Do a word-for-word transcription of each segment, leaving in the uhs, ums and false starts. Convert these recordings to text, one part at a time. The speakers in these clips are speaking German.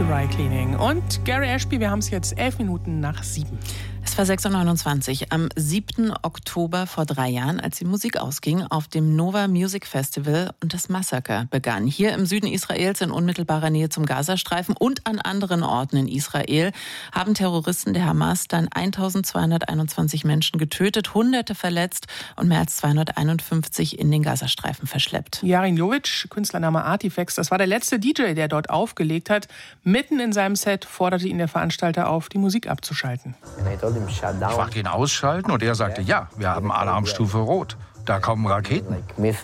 Dry Cleaning. Und Gary Ashby, wir haben es jetzt elf Minuten nach sieben. Es war sechs Uhr neunundzwanzig am siebten Oktober vor drei Jahren, als die Musik ausging auf dem Nova Music Festival und das Massaker begann. Hier im Süden Israels in unmittelbarer Nähe zum Gazastreifen und an anderen Orten in Israel haben Terroristen der Hamas dann eintausendzweihunderteinundzwanzig Menschen getötet, Hunderte verletzt und mehr als zweihunderteinundfünfzig in den Gazastreifen verschleppt. Yarin Jovic, Künstlername Artifex, das war der letzte D J, der dort aufgelegt hat. Mitten in seinem Set forderte ihn der Veranstalter auf, die Musik abzuschalten. Ich fragte ihn ausschalten und er sagte, ja, wir haben Alarmstufe Rot. Da kommen Raketen.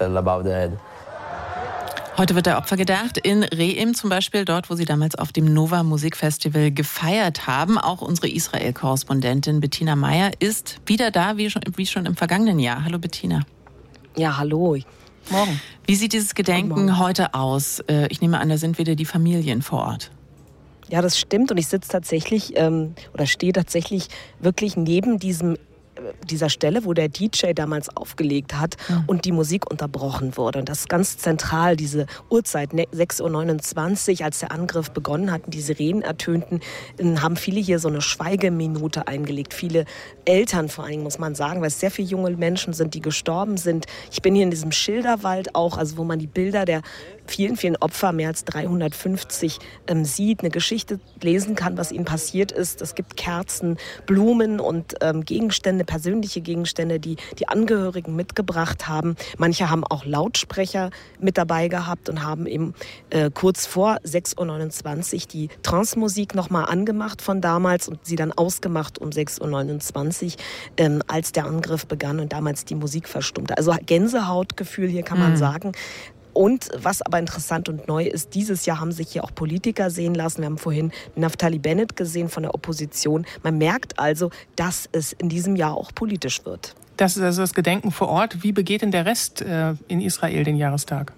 Heute wird der Opfer gedacht, in Re'im zum Beispiel, dort, wo sie damals auf dem Nova Musikfestival gefeiert haben. Auch unsere Israel-Korrespondentin Bettina Meyer ist wieder da, wie schon, wie schon im vergangenen Jahr. Hallo Bettina. Ja, hallo. Morgen. Wie sieht dieses Gedenken heute aus? Ich nehme an, da sind wieder die Familien vor Ort. Ja, das stimmt und ich sitze tatsächlich ähm, oder stehe tatsächlich wirklich neben diesem dieser Stelle, wo der D J damals aufgelegt hat mhm. und die Musik unterbrochen wurde. Und das ist ganz zentral, diese Uhrzeit, sechs Uhr neunundzwanzig, als der Angriff begonnen hat, die Sirenen ertönten, haben viele hier so eine Schweigeminute eingelegt. Viele Eltern vor allen Dingen, muss man sagen, weil es sehr viele junge Menschen sind, die gestorben sind. Ich bin hier in diesem Schilderwald auch, also wo man die Bilder der vielen, vielen Opfer, mehr als dreihundertfünfzig, ähm, sieht, eine Geschichte lesen kann, was ihnen passiert ist. Es gibt Kerzen, Blumen und ähm, Gegenstände, persönliche Gegenstände, die die Angehörigen mitgebracht haben. Manche haben auch Lautsprecher mit dabei gehabt und haben eben äh, kurz vor sechs Uhr neunundzwanzig die Trance-Musik nochmal angemacht von damals und sie dann ausgemacht um sechs Uhr neunundzwanzig, ähm, als der Angriff begann und damals die Musik verstummte. Also Gänsehautgefühl hier, kann man mhm. sagen. Und was aber interessant und neu ist, dieses Jahr haben sich hier auch Politiker sehen lassen. Wir haben vorhin Naftali Bennett gesehen von der Opposition. Man merkt also, dass es in diesem Jahr auch politisch wird. Das ist also das Gedenken vor Ort. Wie begeht denn der Rest äh, in Israel den Jahrestag?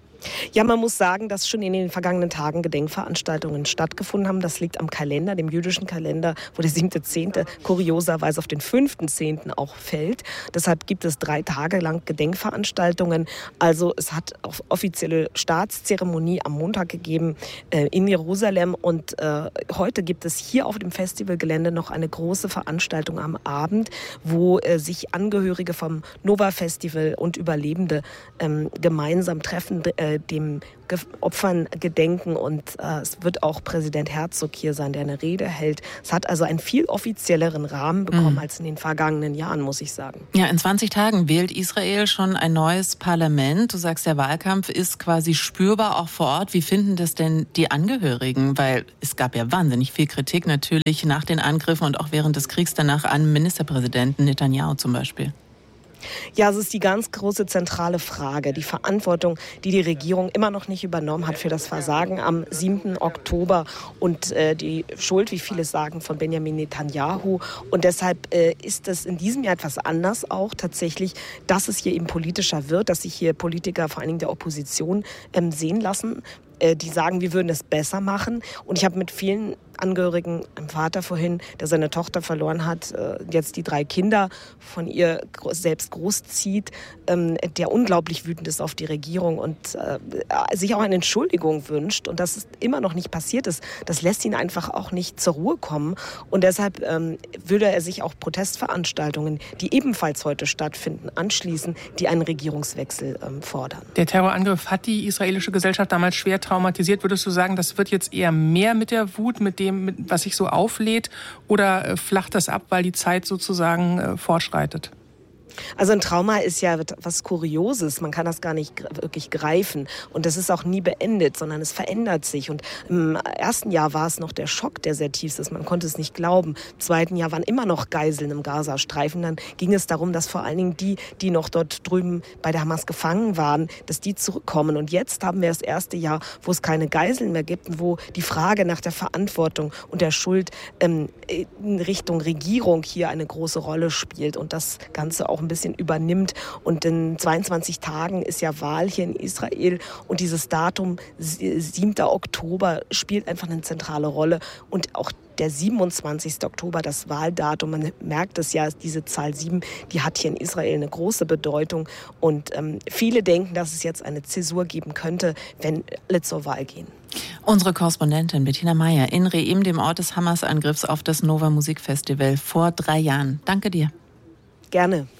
Ja, man muss sagen, dass schon in den vergangenen Tagen Gedenkveranstaltungen stattgefunden haben. Das liegt am Kalender, dem jüdischen Kalender, wo der siebte Zehnte kurioserweise auf den fünften Zehnten auch fällt. Deshalb gibt es drei Tage lang Gedenkveranstaltungen. Also es hat auch offizielle Staatszeremonie am Montag gegeben äh, in Jerusalem. Und äh, heute gibt es hier auf dem Festivalgelände noch eine große Veranstaltung am Abend, wo äh, sich Angehörige vom Nova Festival und Überlebende ähm, gemeinsam treffen, äh, dem Opfern gedenken und äh, es wird auch Präsident Herzog hier sein, der eine Rede hält. Es hat also einen viel offizielleren Rahmen bekommen mhm. als in den vergangenen Jahren, muss ich sagen. Ja, in zwanzig Tagen wählt Israel schon ein neues Parlament. Du sagst, der Wahlkampf ist quasi spürbar auch vor Ort. Wie finden das denn die Angehörigen? Weil es gab ja wahnsinnig viel Kritik natürlich nach den Angriffen und auch während des Kriegs danach an Ministerpräsidenten Netanyahu zum Beispiel. Ja, es ist die ganz große zentrale Frage, die Verantwortung, die die Regierung immer noch nicht übernommen hat für das Versagen am siebten Oktober und äh, die Schuld, wie viele sagen, von Benjamin Netanyahu. Und deshalb äh, ist es in diesem Jahr etwas anders auch tatsächlich, dass es hier eben politischer wird, dass sich hier Politiker, vor allen Dingen der Opposition, ähm, sehen lassen, äh, die sagen, wir würden es besser machen. Und ich habe mit vielen Angehörigen, einem Vater vorhin, der seine Tochter verloren hat, jetzt die drei Kinder von ihr selbst großzieht, der unglaublich wütend ist auf die Regierung und sich auch eine Entschuldigung wünscht und dass es immer noch nicht passiert ist, das lässt ihn einfach auch nicht zur Ruhe kommen. Und deshalb würde er sich auch Protestveranstaltungen, die ebenfalls heute stattfinden, anschließen, die einen Regierungswechsel fordern. Der Terrorangriff hat die israelische Gesellschaft damals schwer traumatisiert. Würdest du sagen, das wird jetzt eher mehr mit der Wut, mit dem was sich so auflädt, oder flacht das ab, weil die Zeit sozusagen fortschreitet? Also ein Trauma ist ja was Kurioses, man kann das gar nicht wirklich greifen und das ist auch nie beendet, sondern es verändert sich und im ersten Jahr war es noch der Schock, der sehr tief ist, man konnte es nicht glauben. Im zweiten Jahr waren immer noch Geiseln im Gazastreifen, dann ging es darum, dass vor allen Dingen die, die noch dort drüben bei der Hamas gefangen waren, dass die zurückkommen und jetzt haben wir das erste Jahr, wo es keine Geiseln mehr gibt und wo die Frage nach der Verantwortung und der Schuld ähm, in Richtung Regierung hier eine große Rolle spielt und das Ganze auch ein bisschen übernimmt. Und in zweiundzwanzig Tagen ist ja Wahl hier in Israel und dieses Datum siebten Oktober spielt einfach eine zentrale Rolle und auch der siebenundzwanzigsten Oktober, das Wahldatum, man merkt es ja, diese Zahl sieben, die hat hier in Israel eine große Bedeutung und ähm, viele denken, dass es jetzt eine Zäsur geben könnte, wenn alle zur Wahl gehen. Unsere Korrespondentin Bettina Meyer in Reim, dem Ort des Hamas-Angriffs auf das Nova Musikfestival vor drei Jahren. Danke dir. Gerne.